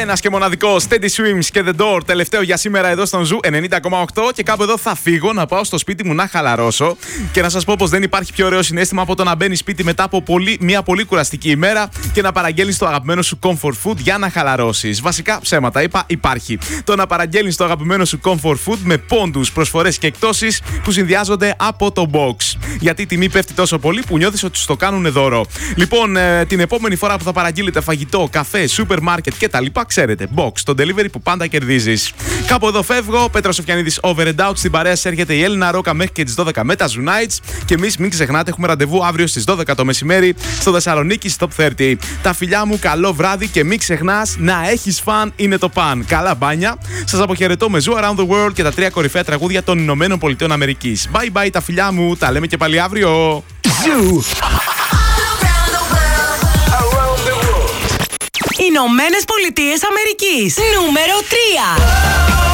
Ένας και μοναδικό Steady Swims και The Door, τελευταίο για σήμερα εδώ στον Ζου 90,8. Και κάπου εδώ θα φύγω να πάω στο σπίτι μου να χαλαρώσω. Και να σας πω πως δεν υπάρχει πιο ωραίο συναίσθημα από το να μπαίνεις σπίτι μετά από μια πολύ κουραστική ημέρα και να παραγγέλνεις το αγαπημένο σου comfort food για να χαλαρώσεις. Βασικά ψέματα είπα, υπάρχει. Το να παραγγέλνεις το αγαπημένο σου comfort food με πόντους, προσφορές και εκτόσεις που συνδυάζονται από το box. Γιατί η τιμή πέφτει τόσο πολύ που νιώθεις ότι σου το κάνουν δώρο. Λοιπόν, την επόμενη φορά που θα παραγγείλετε φαγητό, καφέ, σούπερ μάρκετ κτλ., ξέρετε, box, το delivery που πάντα κερδίζεις. Κάπου εδώ φεύγω. Πέτρος Σοφιανίδης, Over and Out. Στην παρέα σας έρχεται η Έλληνα Ρόκα μέχρι και τις 12 με τα Zoo Nights. Και εμείς μην ξεχνάτε, έχουμε ραντεβού αύριο στις 12 το μεσημέρι στο Θεσσαλονίκη Top 30. Τα φιλιά μου, καλό βράδυ και μην ξεχνάς να έχεις φαν, είναι το παν. Καλά μπάνια. Σας αποχαιρετώ με Zoo Around the World και τα 3 κορυφαία τραγούδια των Ηνωμένων Πολιτειών Αμερικής. Bye bye τα φιλιά μου, τα λέμε και πάλι αύριο. Ηνωμένες Πολιτείες Αμερικής. Νούμερο 3.